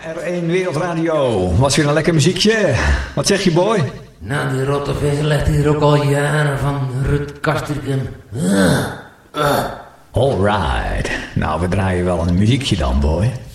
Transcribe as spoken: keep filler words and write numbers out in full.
R één Wereldradio. Was weer een lekker muziekje. Wat zeg je, boy? Nou, die rottevis legt hier ook al jaren van Rut Kastrikum. Uh, uh. Alright. Nou, we draaien wel een muziekje dan, boy.